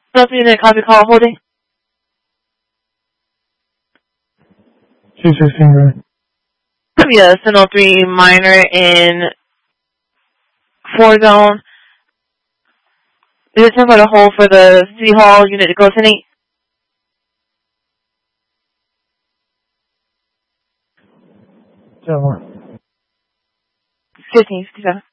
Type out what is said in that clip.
Unit, copy call holding. 216. Yeah, Sentinel 3 minor in 4 zone. Is it time for the hold for the City Hall unit to go to 8? 这样吗？ 15, 57.